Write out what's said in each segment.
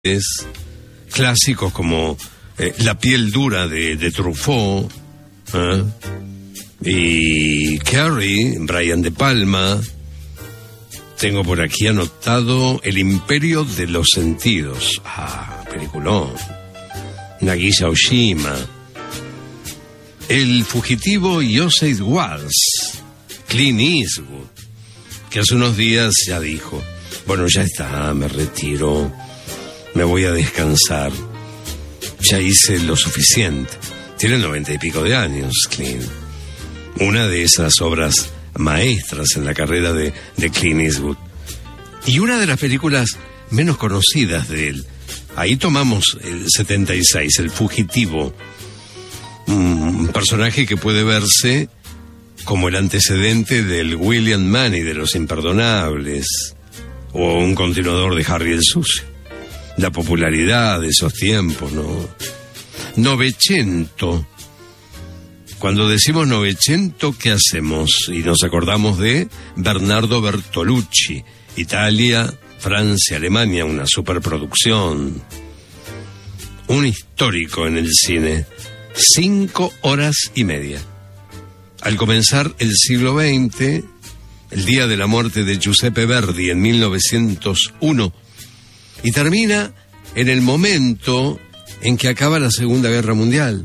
clásicos como La piel dura de Truffaut, y Carrie, Brian De Palma. Tengo por aquí anotado El imperio de los sentidos. Peliculón. Nagisa Oshima. El fugitivo Joseph Walsh. Clint Eastwood, que hace unos días ya dijo: bueno, ya está, me retiro, me voy a descansar, ya hice lo suficiente. Tiene 90 y pico de años, Clint. Una de esas obras maestras en la carrera de Clint Eastwood. Y una de las películas menos conocidas de él. Ahí tomamos el 76, El fugitivo. Un personaje que puede verse como el antecedente del William Manny de Los Imperdonables, o un continuador de Harry el Sucio. La popularidad de esos tiempos, ¿no? Novecento. Cuando decimos Novecento, ¿qué hacemos? Y nos acordamos de Bernardo Bertolucci. Italia, Francia, Alemania, una superproducción. Un histórico en el cine. 5 horas y media. Al comenzar el siglo XX, el día de la muerte de Giuseppe Verdi en 1901, y termina en el momento en que acaba la Segunda Guerra Mundial.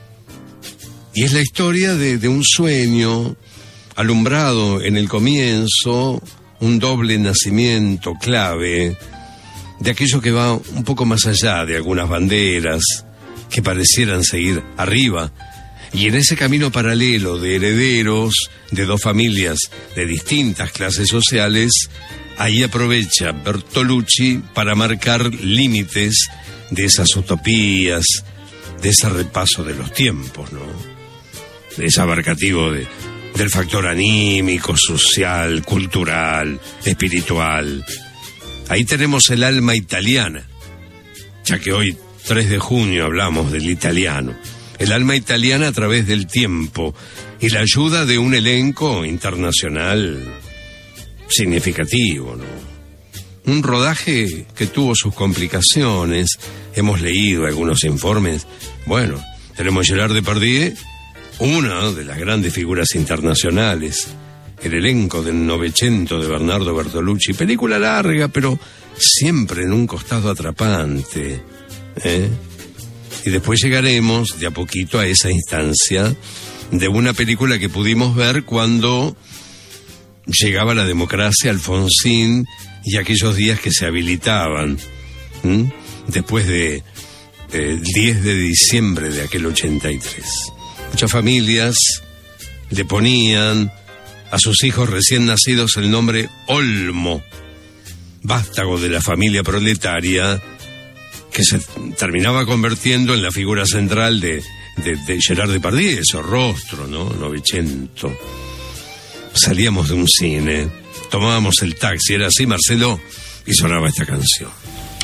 Y es la historia de un sueño alumbrado en el comienzo, un doble nacimiento clave, de aquello que va un poco más allá de algunas banderas que parecieran seguir arriba. Y en ese camino paralelo de herederos de dos familias de distintas clases sociales, ahí aprovecha Bertolucci para marcar límites de esas utopías, de ese repaso de los tiempos, ¿no? De ese abarcativo del factor anímico, social, cultural, espiritual. Ahí tenemos el alma italiana, ya que hoy, 3 de junio, hablamos del italiano. El alma italiana a través del tiempo y la ayuda de un elenco internacional significativo, ¿no? Un rodaje que tuvo sus complicaciones. Hemos leído algunos informes. Bueno, tenemos Gerard Depardieu, una de las grandes figuras internacionales. El elenco del Novecento de Bernardo Bertolucci. Película larga, pero siempre en un costado atrapante, Y después llegaremos de a poquito a esa instancia de una película que pudimos ver cuando llegaba la democracia, Alfonsín y aquellos días que se habilitaban, después de 10 de diciembre de aquel 83. Muchas familias le ponían a sus hijos recién nacidos el nombre Olmo, vástago de la familia proletaria, que se terminaba convirtiendo en la figura central de Gerard Depardieu, ese rostro, ¿no? Novecento. Salíamos de un cine, tomábamos el taxi, era así, Marcelo, y sonaba esta canción.